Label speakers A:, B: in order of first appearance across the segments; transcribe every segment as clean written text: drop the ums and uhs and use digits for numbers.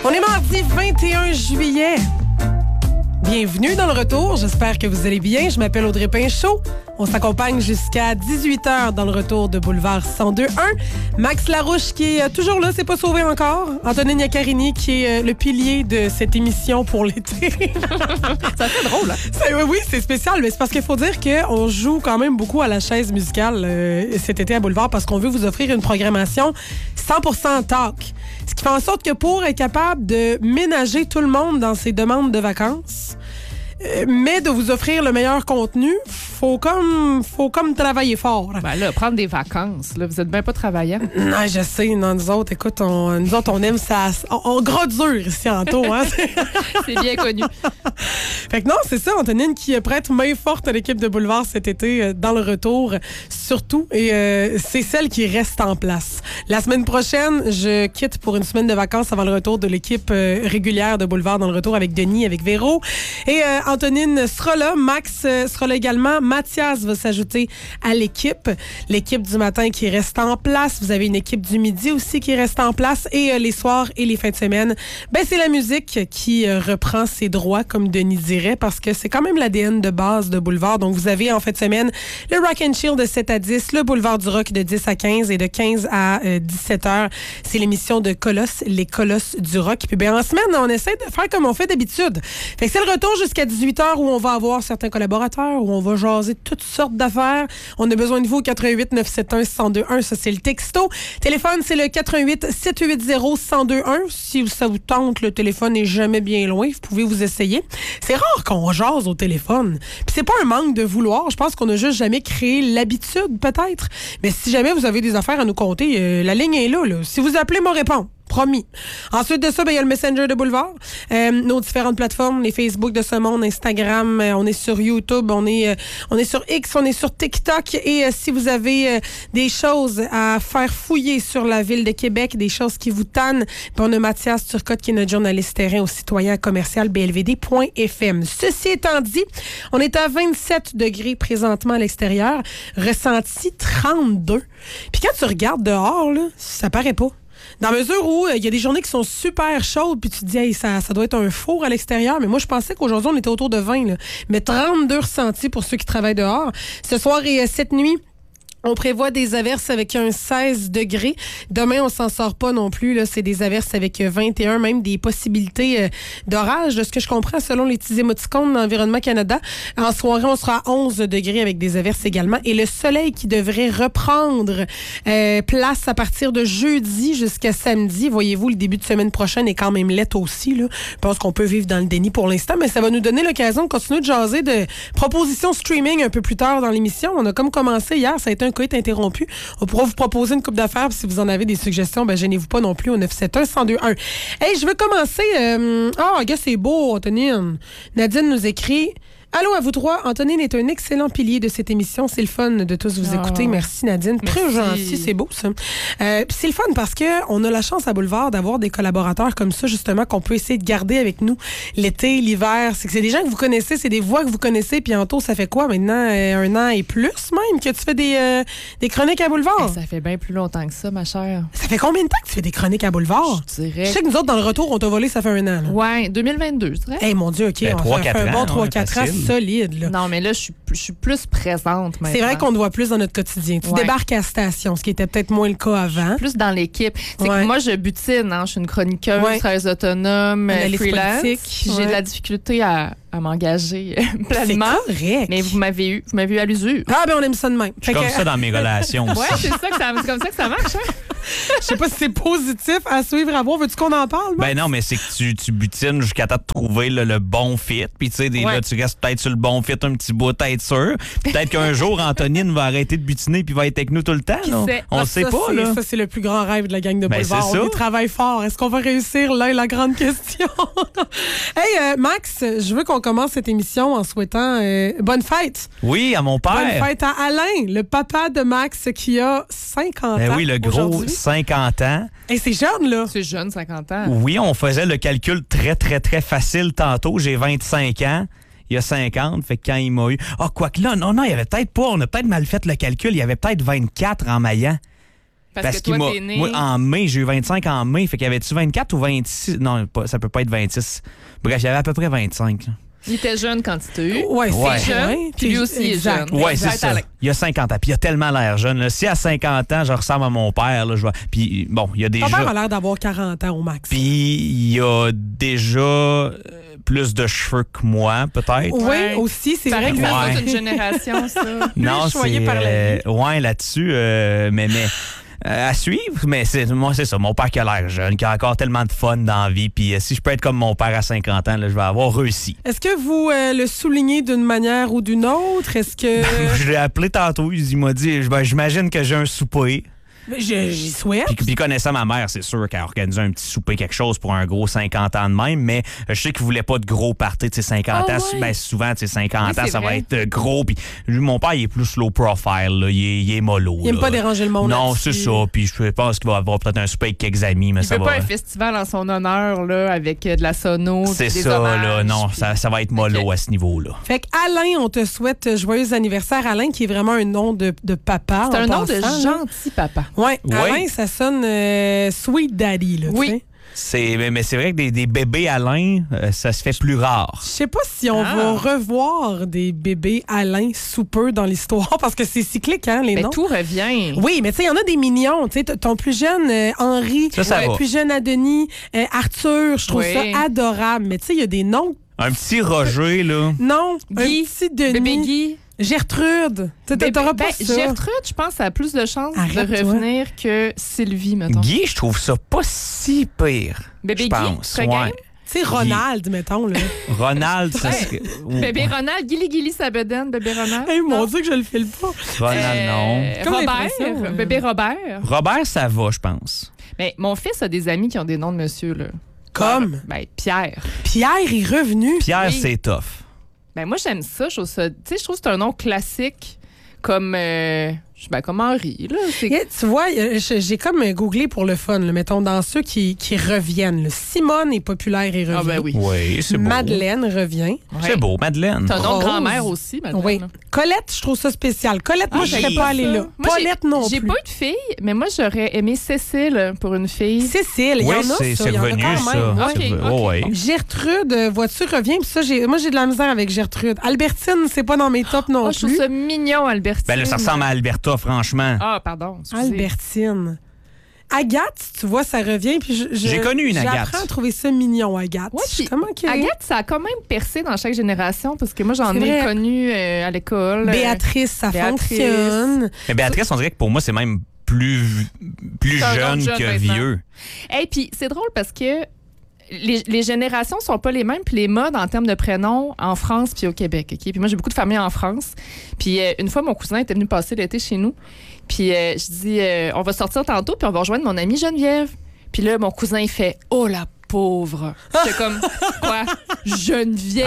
A: On est mardi 21 juillet. Bienvenue dans le retour. J'espère que vous allez bien. Je m'appelle Audrey Pinchot. On s'accompagne jusqu'à 18h dans le retour de Boulevard 102.1. Max Larouche qui est toujours là, c'est pas sauvé encore. Antonine Iaccarini qui est le pilier de cette émission pour l'été.
B: Ça fait drôle, hein?
A: Oui, c'est spécial, mais c'est parce qu'il faut dire qu'on joue quand même beaucoup à la chaise musicale cet été à Boulevard parce qu'on veut vous offrir une programmation 100% talk. Ce qui fait en sorte que pour être capable de ménager tout le monde dans ses demandes de vacances, mais de vous offrir le meilleur contenu, faut comme travailler fort.
B: Ben là, prendre des vacances, là, vous êtes bien pas travaillant.
A: Non, je sais. Non, nous autres, écoute, on aime ça. On gras dur ici en taux, hein?
B: C'est bien connu.
A: Fait que non, c'est ça, Antonine qui prête main forte à l'équipe de Boulevard cet été dans le retour, surtout. Et c'est celle qui reste en place. La semaine prochaine, je quitte pour une semaine de vacances avant le retour de l'équipe régulière de Boulevard dans le retour avec Denis, avec Véro. Et Antonine sera là, Max sera là également. Mathias va s'ajouter à l'équipe. L'équipe du matin qui reste en place. Vous avez une équipe du midi aussi qui reste en place. Et les soirs et les fins de semaine, ben c'est la musique qui reprend ses droits, comme Denis dirait, parce que c'est quand même l'ADN de base de Boulevard. Donc, vous avez en fin de semaine le Rock and Chill de 7 à 10, le Boulevard du Rock de 10 à 15 et de 15 à 17 heures. C'est l'émission de Colosse, les Colosses du Rock. Puis ben en semaine, on essaie de faire comme on fait d'habitude. Fait que c'est le retour jusqu'à 18h où on va avoir certains collaborateurs, où on va jaser toutes sortes d'affaires. On a besoin de vous au 88 971 1021. Ça, c'est le texto. Téléphone, c'est le 88 780 1021. Si ça vous tente, le téléphone n'est jamais bien loin. Vous pouvez vous essayer. C'est rare qu'on jase au téléphone. Puis c'est pas un manque de vouloir. Je pense qu'on a juste jamais créé l'habitude, peut-être. Mais si jamais vous avez des affaires à nous conter, la ligne est là. Si vous appelez, moi répond. Promis. Ensuite de ça, il y a le Messenger de Boulevard. Nos différentes plateformes, les Facebook de ce monde, Instagram, on est sur YouTube, on est sur X, on est sur TikTok. Et si vous avez des choses à faire fouiller sur la ville de Québec, des choses qui vous tannent, on a Mathias Turcotte qui est notre journaliste terrain au citoyen commercial blvd.fm. Ceci étant dit, on est à 27 degrés présentement à l'extérieur, ressenti 32. Puis quand tu regardes dehors, là, ça paraît pas. Dans la mesure où il y a des journées qui sont super chaudes, puis tu te dis, hey, ça doit être un four à l'extérieur. Mais moi, je pensais qu'aujourd'hui, on était autour de 20. Là. Mais 32 ressentis pour ceux qui travaillent dehors. Ce soir et cette nuit, on prévoit des averses avec un 16 degrés. Demain, on s'en sort pas non plus. Là. C'est des averses avec 21, même des possibilités d'orage, de ce que je comprends, selon les petits émoticônes d'Environnement Canada. En soirée, on sera à 11 degrés avec des averses également. Et le soleil qui devrait reprendre place à partir de jeudi jusqu'à samedi. Voyez-vous, le début de semaine prochaine est quand même laid aussi. Là. Je pense qu'on peut vivre dans le déni pour l'instant, mais ça va nous donner l'occasion de continuer de jaser de propositions streaming un peu plus tard dans l'émission. On a comme commencé hier, ça a été un coït interrompu. On pourra vous proposer une coupe d'affaires. Si vous en avez des suggestions, ben gênez-vous pas non plus au 971-1021. Hey, je veux commencer. Regarde, c'est beau, Antonine. Nadine nous écrit. Allô à vous trois. Antonine est un excellent pilier de cette émission. C'est le fun de tous vous écouter. Merci Nadine.
B: Merci.
A: Très gentil, c'est beau ça. Puis c'est le fun parce que on a la chance à Boulevard d'avoir des collaborateurs comme ça justement qu'on peut essayer de garder avec nous l'été, l'hiver. C'est que c'est des gens que vous connaissez, c'est des voix que vous connaissez. Puis Anto, ça fait quoi maintenant? 1 an et plus même que tu fais des chroniques à Boulevard?
B: Ça fait bien plus longtemps que ça, ma chère.
A: Ça fait combien de temps que tu fais des chroniques à Boulevard?
B: Je dirais.
A: Je sais que nous autres, dans le retour, on t'a volé, ça fait 1 an. Là.
B: Ouais, 2022, je dirais.
A: Hey, mon Dieu, OK. On fait un bon 3-4 ans solide. Là.
B: Non, mais là, je suis plus présente maintenant.
A: C'est vrai qu'on te voit plus dans notre quotidien. Tu débarques à la station, ce qui était peut-être moins le cas avant.
B: Plus dans l'équipe. C'est que moi, je butine. Hein? Je suis une chroniqueuse, très autonome, freelance. J'ai de la difficulté à m'engager pleinement.
A: C'est correct.
B: Mais vous m'avez eu à l'usure.
A: Ah, ben on aime ça de même.
C: Je suis comme ça dans mes relations aussi.
B: Ouais, c'est comme ça que ça marche. Hein?
A: Je sais pas si c'est positif à suivre, à voir. Veux-tu qu'on en parle?
C: Ben non, mais c'est que tu butines jusqu'à temps de trouver le bon fit. Puis tu sais, là, tu restes peut-être sur le bon fit un petit bout, peut-être sûr. Peut-être qu'un jour, Antonine va arrêter de butiner puis va être avec nous tout le temps. On sait pas, là.
A: Ça, c'est le plus grand rêve de la gang de Boulevard. On y travaille fort. Est-ce qu'on va réussir? Là est la grande question. Hey, Max, je veux qu'on commence cette émission en souhaitant bonne fête.
C: Oui, à mon père.
A: Bonne fête à Alain, le papa de Max qui a 50 ans.
C: Oui, le gros 50 ans.
A: Et c'est jeune, là.
B: C'est jeune, 50 ans.
C: Oui, on faisait le calcul très, très, très facile tantôt. J'ai 25 ans. Il y a 50, fait que quand il m'a eu... Quoique là, non, il y avait peut-être pas... On a peut-être mal fait le calcul. Il y avait peut-être 24 en maillant.
B: Parce que toi, t'es né...
C: Moi, en mai, j'ai eu 25 en mai. Fait qu'il y avait-tu 24 ou 26? Non, ça peut pas être 26. Bref, il y avait à peu près 25. Là.
B: Il était jeune quand il t'a eu.
A: Ouais, c'est
B: jeune. Puis lui aussi, il est jeune.
C: Oui, c'est ça. Il a 50 ans. Puis il a tellement l'air jeune. Là. Si à 50 ans, je ressemble à mon père, là, je vois. Puis bon, il y a déjà...
A: Ton père a l'air d'avoir 40 ans au max.
C: Puis il a déjà plus de cheveux que moi, peut-être.
A: Oui, aussi, c'est vrai que
B: ça toute une génération, ça.
C: Non, c'est... ouais, là-dessus, mais à suivre, mais moi, c'est ça. Mon père qui a l'air jeune, qui a encore tellement de fun dans la vie. Puis si je peux être comme mon père à 50 ans, là, je vais avoir réussi.
A: Est-ce que vous le soulignez d'une manière ou d'une autre? Est-ce que...
C: Je l'ai appelé tantôt. Il m'a dit, j'imagine que j'ai un souper.
A: J'y souhaite.
C: Puis connaissant ma mère, c'est sûr qu'elle a organisé un petit souper, quelque chose pour un gros 50 ans de même, mais je sais qu'il voulait pas de gros party, tu sais, 50 ans.
A: Ouais.
C: Ben, souvent, tu sais, 50 ans, ça va être gros. Puis lui, mon père, il est plus low profile, là. Il est mollo.
A: Il aime pas déranger le monde.
C: Non, c'est ça. Puis je pense qu'il va avoir peut-être un souper avec quelques amis, mais
B: il veut pas un festival en son honneur, là, avec de la sono.
C: C'est ça, hommages, là. Non, puis... ça va être mollo à ce niveau-là.
A: Fait qu'Alain, on te souhaite joyeux anniversaire. Alain, qui est vraiment un nom de papa.
B: C'est un nom de gentil papa.
A: Ouais. Alain, ça sonne Sweet Daddy, là.
B: Oui.
C: Mais c'est vrai que des bébés Alain, ça se fait plus rare.
A: Je sais pas si on va revoir des bébés Alain sous peu dans l'histoire, parce que c'est cyclique, hein, les noms.
B: Tout revient.
A: Oui, mais tu sais, il y en a des mignons. Tu sais, ton plus jeune, Henri, plus jeune Adenis, Arthur, je trouve ça adorable. Mais tu sais, il y a des noms.
C: Un petit Roger, là.
A: Non,
B: Guy,
A: un petit Denis.
B: Bébé Guy.
A: Gertrude. T'auras pas ça.
B: Gertrude, je pense, ça a plus de chances de revenir que Sylvie, mettons.
C: Guy, je trouve ça pas si pire.
B: Bébé
C: Guy,
B: ouais.
A: Tu sais, Ronald, mettons, là.
C: Ronald, ça serait...
B: Bébé Ronald, Gilly Sabeden, bébé Ronald.
A: Hey, mon Dieu que je le file pas.
C: Ronald, non.
B: Robert, bébé Robert.
C: Robert, ça va, je pense.
B: Mais mon fils a des amis qui ont des noms de monsieur, là.
A: Comme?
B: Pierre.
A: Pierre est revenu.
C: Pierre, c'est tough.
B: Moi, j'aime ça. Je trouve que c'est un nom classique comme Henri. Là.
A: Tu vois, j'ai comme googlé pour le fun, là, mettons, dans ceux qui reviennent. Là. Simone est populaire et revient.
B: Ah ben oui.
C: Oui, c'est beau.
A: Madeleine revient.
C: Ouais. C'est beau, Madeleine.
B: C'est un nom de grand-mère aussi, Madeleine.
A: Oui. Colette, je trouve ça spécial. Colette, moi, je serais pas allée là.
B: Moi,
A: Paulette non plus.
B: J'ai pas eu de fille, mais moi, j'aurais aimé Cécile pour une fille.
A: Cécile, il y en a ça.
C: C'est revenu, ça.
B: Okay.
A: Gertrude, vois-tu, revient. Puis ça, moi, j'ai de la misère avec Gertrude. Albertine, c'est pas dans mes tops non plus.
B: Je trouve ça mignon, Albertine.
C: Ben là, ça ressemble à Alberta, franchement.
B: Ah, pardon. Excusez.
A: Albertine. Agathe, tu vois, ça revient. Puis
C: j'ai connu une Agathe.
A: J'apprends à trouver ça mignon, Agathe.
B: Ouais, Agathe, ça a quand même percé dans chaque génération parce que moi, j'en ai connu à l'école.
A: Béatrice, ça fonctionne.
C: Mais Béatrice, on dirait que pour moi, c'est même plus jeune que vieux.
B: Et puis, c'est drôle parce que les générations sont pas les mêmes, puis les modes en termes de prénoms en France puis au Québec. Okay? Puis moi, j'ai beaucoup de familles en France. Puis une fois, mon cousin était venu passer l'été chez nous. Puis je dis, on va sortir tantôt, puis on va rejoindre mon amie Geneviève. Puis là, mon cousin, il fait « Oh, la pauvre! » J'étais comme « Quoi? Geneviève? »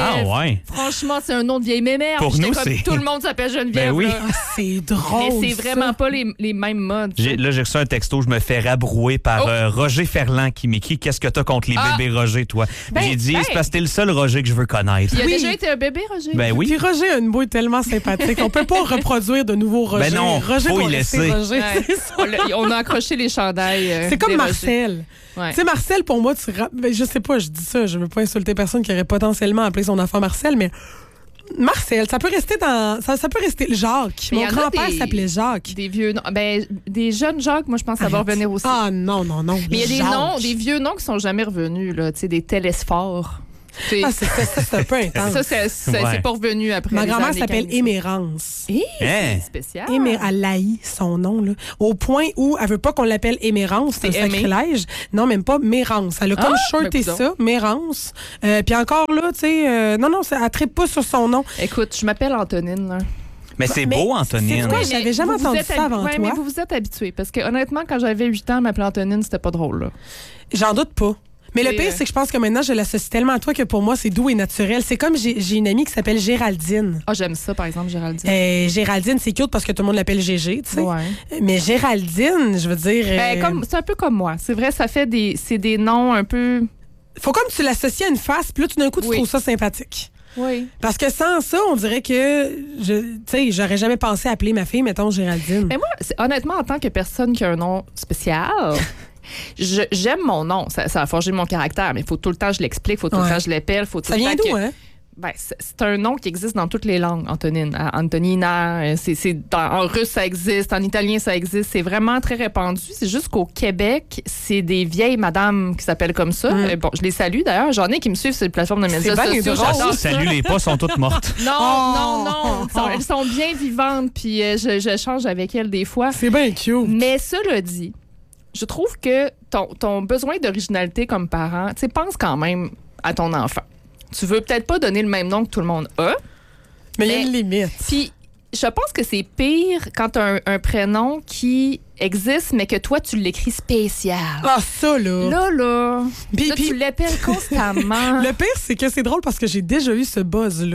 C: Ah ouais?
B: Franchement, c'est un nom de vieille mémère.
C: Pour nous,
B: comme, tout le monde s'appelle Geneviève.
C: Ben oui.
A: C'est drôle.
B: Mais c'est vraiment pas les mêmes modes.
C: Là, j'ai reçu un texto, je me fais rabrouer par Roger Ferland qui m'écrit « Qu'est-ce que t'as contre les bébés Roger, toi? » J'ai dit « C'est parce que t'es le seul Roger que je veux connaître. »
B: Il a déjà été un bébé, Roger?
C: Ben oui.
A: Puis Roger a une bouille tellement sympathique. On peut pas reproduire de nouveaux Roger.
C: Ben non,
A: Roger
C: faut y laisser.
A: Roger,
B: on a accroché les chandails.
A: C'est comme Marcel.
B: Ouais.
A: Tu sais, Marcel, pour moi, je sais pas, je dis ça, je veux pas insulter personne qui aurait potentiellement appelé son enfant Marcel, mais Marcel, ça peut rester ça peut rester Jacques. Mon grand-père s'appelait Jacques.
B: Des vieux noms. Des jeunes Jacques, moi, je pense que ça va revenir aussi.
A: Ah non.
B: Mais il y a des noms, des vieux noms qui sont jamais revenus, là. Tu sais, des Télésphores.
A: C'est un peu intense.
B: Ça, c'est pas revenu après.
A: Ma grand-mère s'appelle Émérance.
B: C'est spécial.
A: Elle haït son nom, là. Au point où elle veut pas qu'on l'appelle Émérance, c'est un sacrilège. Non, même pas Mérance. Elle a comme shorté ça, Mérance. Puis encore là, tu sais, non, elle trippe pas sur son nom.
B: Écoute, je m'appelle Antonine, là.
C: Mais c'est beau, Antonine.
A: C'est quoi? J'avais jamais entendu ça avant toi.
B: Mais vous vous êtes habitués. Parce que honnêtement, quand j'avais 8 ans, m'appeler Antonine, c'était pas drôle, là.
A: J'en doute pas. Mais le pire, c'est que je pense que maintenant, je l'associe tellement à toi que pour moi, c'est doux et naturel. C'est comme j'ai une amie qui s'appelle Géraldine.
B: Ah, j'aime ça, par exemple, Géraldine.
A: Géraldine, c'est cute parce que tout le monde l'appelle Gégé, tu sais.
B: Ouais.
A: Mais Géraldine, je veux dire...
B: c'est un peu comme moi. C'est vrai, c'est des noms un peu...
A: Faut comme tu l'associes à une face, puis là, tout d'un coup, tu trouves ça sympathique.
B: Oui.
A: Parce que sans ça, on dirait que j'aurais jamais pensé appeler ma fille, mettons, Géraldine.
B: Mais moi, honnêtement, en tant que personne qui a un nom spécial, j'aime mon nom. Ça a forgé mon caractère, mais il faut tout le temps que je l'explique, il faut tout le temps que je l'appelle.
A: Ça vient d'où, hein?
B: Ben, c'est un nom qui existe dans toutes les langues, Antonine. Antonina, en russe, ça existe, en italien, ça existe. C'est vraiment très répandu. C'est juste qu'au Québec, c'est des vieilles madames qui s'appellent comme ça. Bon, je les salue d'ailleurs. J'en ai qui me suivent sur les plateformes de médias sociaux.
C: Salut, les pas sont toutes mortes.
B: Non. Elles sont bien vivantes, puis j'échange avec elles des fois.
A: C'est bien cute.
B: Mais cela dit, je trouve que ton besoin d'originalité comme parent, tu sais, pense quand même à ton enfant. Tu veux peut-être pas donner le même nom que tout le monde a.
A: Mais il y a une limite.
B: Puis, je pense que c'est pire quand tu as un prénom qui existe, mais que toi, tu l'écris spécial.
A: Ah, ça, là.
B: Là, tu l'appelles constamment.
A: Le pire, c'est que c'est drôle parce que j'ai déjà eu ce buzz-là.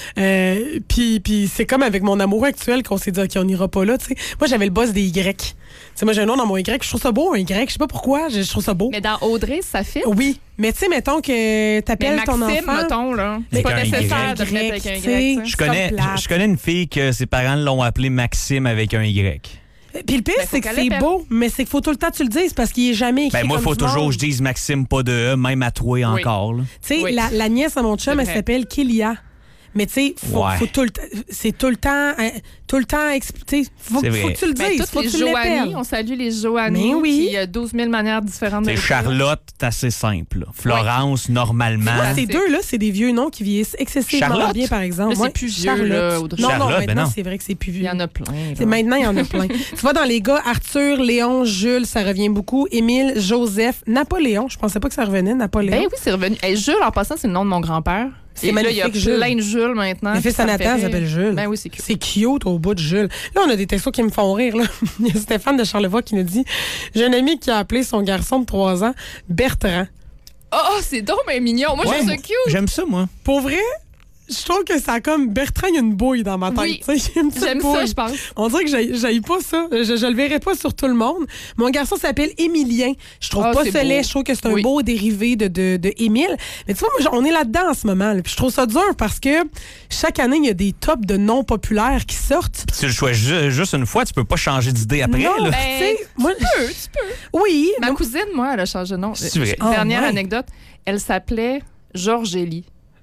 A: Puis c'est comme avec mon amoureux actuel qu'on s'est dit, OK, on n'ira pas là. T'sais. Moi, j'avais le buzz des Y. T'sais, moi, j'ai un nom dans mon Y. Je trouve ça beau, un Y. Je sais pas pourquoi. Je trouve ça beau.
B: Mais dans Audrey, ça fit?
A: Oui. Mais tu sais, mettons que t'appelles ton enfant.
B: Mettons, là. C'est pas nécessaire de mettre avec un Y.
C: Je connais une fille que ses parents l'ont appelée Maxime avec un Y.
A: Puis le pire, c'est que c'est beau, mais c'est qu'il faut tout le temps que tu le dises parce qu'il est jamais écrit.
C: Moi, il faut toujours que je dise Maxime, pas de E, même à toi encore.
A: Tu sais, la nièce à mon chum, elle s'appelle Kélia. Mais tu sais, faut tout le temps. C'est tout le temps expliqué. Faut que tu le dises.
B: Toutes les Joanie, on salue les Joanie. Il y a 12 000 manières différentes de
C: Charlotte, c'est assez simple. Là. Florence, normalement.
A: Moi, ces deux-là, c'est des vieux noms qui vieillissent excessivement bien, par exemple.
B: Là, c'est plus vieux. Charlotte.
A: Non, maintenant, c'est vrai que c'est plus vieux.
B: Il y en a plein.
A: Maintenant, il y en a plein. Tu vois, dans les gars, Arthur, Léon, Jules, ça revient beaucoup. Émile, Joseph, Napoléon. Je pensais pas que ça revenait, Napoléon.
B: Ben oui, c'est revenu. Jules, en passant, c'est le nom de mon grand-père.
A: C'est magnifique,
B: là, il y a plein de Jules maintenant.
A: Le fils à Nathan s'appelle Jules.
B: Ben oui, c'est cute.
A: C'est cute au bout de Jules. Là, on a des textos qui me font rire. Là. Il y a Stéphane de Charlevoix qui nous dit « J'ai un ami qui a appelé son garçon de 3 ans Bertrand. »
B: Oh, c'est donc bien mignon. Moi, j'aime ça cute.
C: J'aime ça, moi.
A: Pour vrai, je trouve que ça a comme Bertrand, il y a une bouille dans ma tête.
B: Oui, j'aime ça, je pense.
A: On dirait que j'aille pas ça. Je le verrai pas sur tout le monde. Mon garçon s'appelle Émilien. Je trouve pas ça laid. Je trouve que c'est un beau dérivé de Émile. Mais tu vois, moi, on est là-dedans en ce moment. Là. Puis je trouve ça dur parce que chaque année, il y a des tops de noms populaires qui sortent.
C: Puis tu le choisis juste une fois. Tu peux pas changer d'idée après.
B: Non,
C: là.
B: Tu peux.
A: Oui.
B: Ma cousine, moi, elle a changé de nom.
C: C'est vrai.
B: Dernière anecdote, elle s'appelle Georgélie.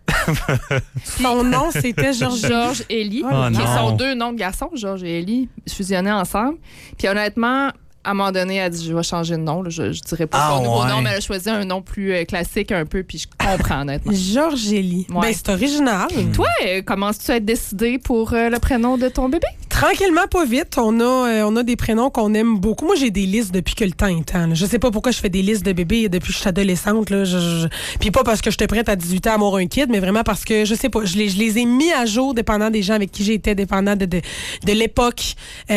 A: Son nom, c'était
B: Georges Élie, qui sont 2 noms de garçons, Georges et Élie, fusionnés ensemble. Puis honnêtement, à un moment donné, elle a dit, je vais changer de nom. Là. Je dirais pas son nouveau nom, mais elle a choisi un nom plus classique un peu, puis je comprends honnêtement.
A: Georgélie. Ouais. Ben, c'est original.
B: Toi, commences-tu à être décidée pour le prénom de ton bébé?
A: Tranquillement, pas vite. On a des prénoms qu'on aime beaucoup. Moi, j'ai des listes depuis que le temps est temps. Là. Je sais pas pourquoi je fais des listes de bébés depuis que je suis adolescente. Là. Puis pas parce que j'étais prête à 18 ans à avoir un kid, mais vraiment parce que, je sais pas, je les ai mis à jour dépendant des gens avec qui j'étais, dépendant de l'époque.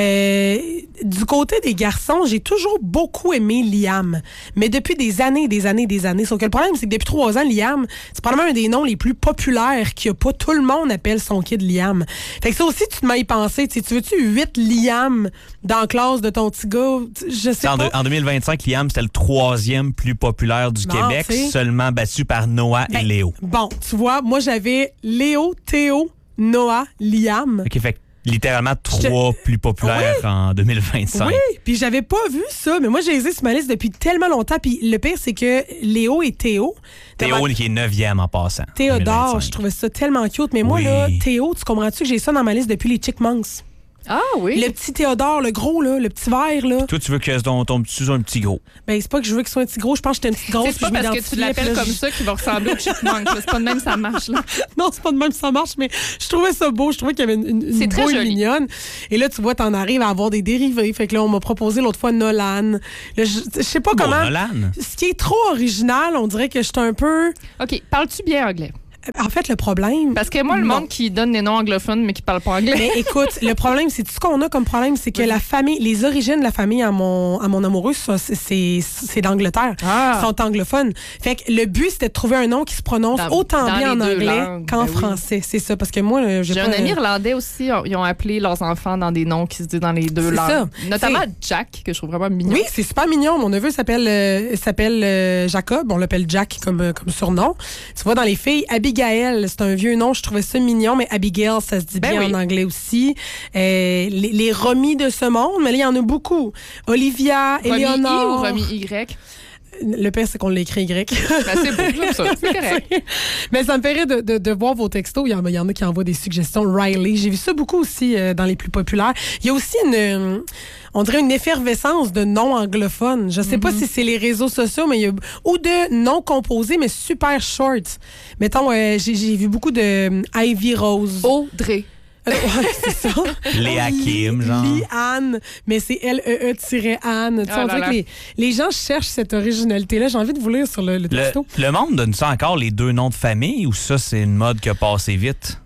A: Du côté des garçons, j'ai toujours beaucoup aimé Liam. Mais depuis des années. Sauf que le problème, c'est que depuis 3 ans, Liam, c'est probablement un des noms les plus populaires qu'il n'y a pas. Tout le monde appelle son kid Liam. Fait que ça aussi, tu te m'as y pensé. Tu veux-tu 8 Liam dans la classe de ton petit gars? Je sais pas.
C: En 2025, Liam, c'était le 3e plus populaire du Québec, seulement battu par Noah et Léo.
A: Bon, tu vois, moi, j'avais Léo, Théo, Noah, Liam.
C: OK, fait littéralement 3 plus populaires en 2025.
A: Oui, puis j'avais pas vu ça, mais moi, j'ai hésité sur ma liste depuis tellement longtemps. Puis le pire, c'est que Léo et Théo...
C: Théo qui est 9e en passant.
A: Théodore,
C: 2025.
A: je trouvais ça tellement cute. Mais moi, là, Théo, tu comprends-tu que j'ai ça dans ma liste depuis les Chickmunks?
B: Ah oui?
A: Le petit Théodore, le gros, là, le petit vert. Là.
C: Toi, tu veux que ton petit soit un petit gros?
A: Ben, c'est pas que je veux qu'il soit un petit gros. Je pense que j'étais une petite grosse.
B: C'est pas parce que tu l'appelles comme ça qu'il va ressembler au Chipmunk. C'est pas de même ça marche. Là.
A: Non, c'est pas de même ça marche, mais je trouvais ça beau. Je trouvais qu'il y avait une bouille mignonne. Et là, tu vois, t'en arrives à avoir des dérivés. Fait que là, on m'a proposé l'autre fois Nolan. Là, je sais pas comment.
C: Nolan.
A: Ce qui est trop original, on dirait que je suis un peu...
B: OK. Parles-tu bien anglais?
A: En fait, le problème...
B: Parce que moi, le monde qui donne des noms anglophones, mais qui parle pas anglais...
A: Mais écoute, le problème, c'est tout ce qu'on a comme problème, c'est que la famille, les origines de la famille à mon amoureux, c'est d'Angleterre. Ils sont anglophones. Fait que le but, c'était de trouver un nom qui se prononce autant bien en anglais qu'en français. C'est ça, parce que moi, j'ai
B: un ami irlandais aussi, ils ont appelé leurs enfants dans des noms qui se disent dans les 2 langues. Ça. Notamment Jack, que je trouve vraiment mignon.
A: Oui, c'est super mignon. Mon neveu s'appelle Jacob. On l'appelle Jack comme surnom. Tu vois, dans les filles, Abigail, Abigail, c'est un vieux nom, je trouvais ça mignon, mais Abigail, ça se dit bien en anglais aussi. Les Romy de ce monde, mais là, il y en a beaucoup. Olivia, Éléonore.
B: Romy I ou Romy Y?
A: Le pire, c'est qu'on l'écrit Y.
B: C'est beau, j'aime ça. C'est correct.
A: Mais ça me fait rire de voir vos textos. Il y en a qui envoient des suggestions. Riley, j'ai vu ça beaucoup aussi dans les plus populaires. Il y a aussi on dirait une effervescence de noms anglophones. Je sais pas si c'est les réseaux sociaux, mais il y a ou de noms composés, mais super short. Mettons, j'ai vu beaucoup de Ivy Rose.
B: Audrey.
A: Ouais, c'est ça.
C: Léa Kim, genre.
A: Lee-Anne, mais c'est L-E-E-Anne. On dirait que les gens cherchent cette originalité-là. J'ai envie de vous lire sur le texto.
C: Le monde donne ça encore les 2 noms de famille ou ça, c'est une mode qui a passé vite?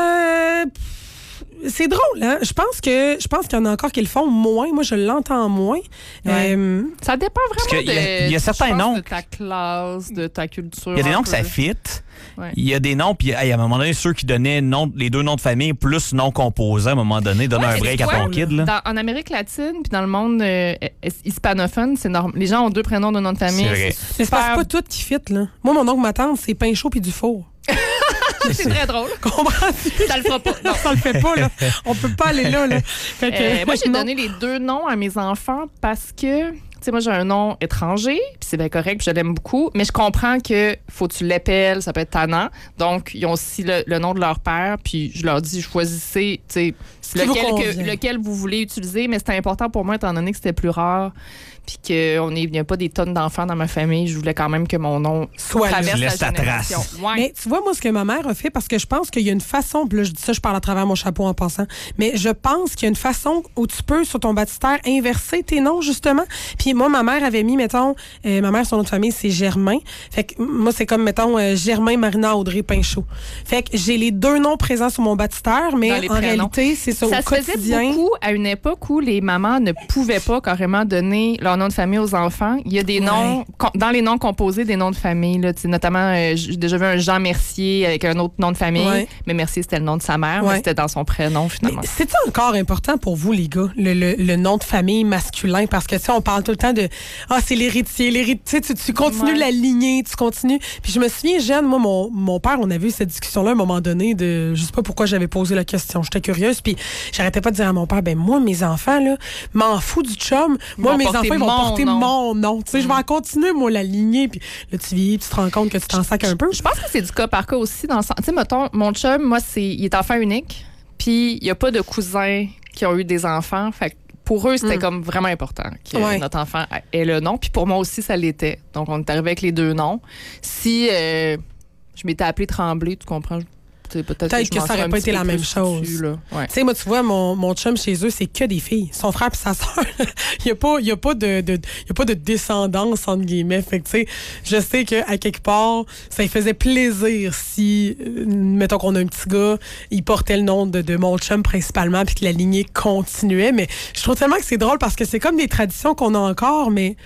A: C'est drôle, hein? Je pense qu'il y en a encore qui le font moins. Moi, je l'entends moins.
B: Ouais. Ça dépend vraiment
C: il y a certains noms
B: de ta classe, de ta culture.
C: Il y a des noms que ça fit. Ouais. Il y a des noms, puis à un moment donné, ceux qui donnaient les 2 noms de famille plus noms composés, à un moment donné, donnent un break à ton kid. Là.
B: En Amérique latine, puis dans le monde hispanophone, c'est normal. Les gens ont 2 prénoms de nom de famille.
C: C'est vrai.
A: C'est pas tout qui fit, là. Moi, mon oncle, ma tante, c'est pain chaud puis du four.
B: C'est très drôle.
A: Comprends-tu?
B: Ça le fera pas.
A: Non, ça le fait pas, là. On peut pas aller là.
B: Moi, j'ai donné les 2 noms à mes enfants parce que, tu sais, moi, j'ai un nom étranger, puis c'est bien correct, puis je l'aime beaucoup, mais je comprends que faut que tu l'appelles, ça peut être tannant. Donc, ils ont aussi le nom de leur père, puis je leur dis, choisissez, tu sais, lequel vous voulez utiliser, mais c'était important pour moi, étant donné que c'était plus rare, puis qu'il n'y a pas des tonnes d'enfants dans ma famille. Je voulais quand même que mon nom traverse la génération.
C: Trace.
A: Mais tu vois, moi, ce que ma mère a fait, parce que je pense qu'il y a une façon, puis là, je dis ça, je parle à travers mon chapeau en passant, mais je pense qu'il y a une façon où tu peux, sur ton baptistère, inverser tes noms, justement. Puis moi, ma mère avait mis, mettons, ma mère, son nom de famille, c'est Germain. Fait que moi, c'est comme, mettons, Germain, Marina, Audrey, Pinchot. Fait que j'ai les 2 noms présents sur mon baptistère, mais en réalité, c'est ça, au quotidien.
B: Ça se faisait beaucoup à une époque où les mamans ne pouvaient pas carrément donner leur nom de famille aux enfants. Il y a des noms, dans les noms composés, des noms de famille. Là, notamment, j'ai déjà vu un Jean Mercier avec un autre nom de famille. Mais Mercier, c'était le nom de sa mère, mais c'était dans son prénom, finalement.
A: C'est-tu encore important pour vous, les gars, le nom de famille masculin? Parce que, tu sais, on parle tout le temps de c'est l'héritier. Tu continues la lignée, tu continues. Puis je me souviens, jeune, moi, mon père, on avait eu cette discussion-là à un moment donné de. Je sais pas pourquoi j'avais posé la question. J'étais curieuse, puis j'arrêtais pas de dire à mon père, moi, mes enfants, là, m'en fous du chum. Moi, mes enfants, ils vont porter mon nom. Tu sais, je vais en continuer, moi, la lignée. Puis là, tu vieillis, puis tu te rends compte que tu t'en sacs un peu.
B: Je pense que c'est du cas par cas aussi. Dans le sens, tu sais, mettons, mon chum, moi, il est enfant unique. Puis il n'y a pas de cousins qui ont eu des enfants. Fait que pour eux, c'était comme vraiment important que notre enfant ait le nom. Puis pour moi aussi, ça l'était. Donc, on est arrivé avec les 2 noms. Si je m'étais appelée Tremblay, tu comprends?
A: Peut-être que ça n'aurait pas été la même chose. Tu sais, moi, tu vois, mon chum chez eux, c'est que des filles. Son frère et sa sœur, il n'y a pas de descendance, entre guillemets. Fait que, tu sais, je sais qu'à quelque part, ça lui faisait plaisir si, mettons qu'on a un petit gars, il portait le nom de mon chum principalement, puis que la lignée continuait. Mais je trouve tellement que c'est drôle parce que c'est comme des traditions qu'on a encore, mais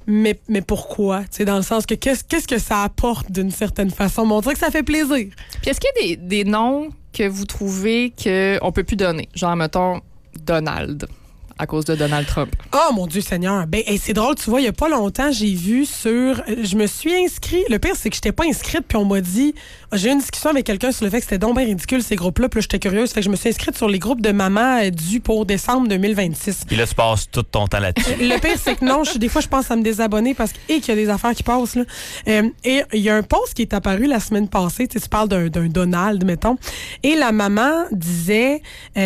A: pourquoi? Tu sais, dans le sens que qu'est-ce que ça apporte d'une certaine façon? Montrer que ça fait plaisir.
B: Puis est-ce qu'il y a des noms que vous trouvez qu'on peut plus donner? Genre, mettons, Donald, à cause de Donald Trump.
A: Oh, mon Dieu Seigneur! Ben, c'est drôle, tu vois, il y a pas longtemps, j'ai vu je me suis inscrite. Le pire, c'est que j'étais pas inscrite, puis on m'a dit... J'ai eu une discussion avec quelqu'un sur le fait que c'était donc bien ridicule, ces groupes-là, puis là, j'étais curieuse. Fait que je me suis inscrite sur les groupes de mamans dus pour décembre 2026.
C: Puis là, tu passes tout ton temps là-dessus.
A: Le pire, c'est que non, des fois, je pense à me désabonner parce qu'il y a des affaires qui passent, là. Et il y a un post qui est apparu la semaine passée, tu parles d'un Donald, mettons, et la maman disait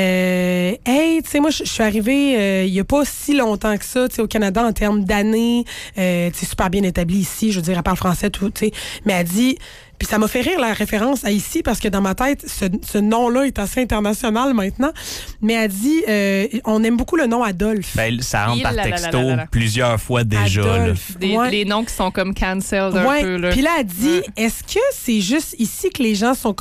A: hey, tu sais, moi, je suis arrivée il y a pas si longtemps que ça, tu sais, au Canada, en termes d'années, tu sais, super bien établie ici, je veux dire, elle parle français, tout, tu sais, mais elle dit... Puis ça m'a fait rire la référence à ici parce que dans ma tête, ce nom-là est assez international maintenant. Mais elle dit, on aime beaucoup le nom Adolphe.
C: Ben, ça rentre par texto plusieurs fois déjà.
B: Adolphe, les noms qui sont comme cancelled un peu.
A: Puis là, elle dit, est-ce que c'est juste ici que les gens sont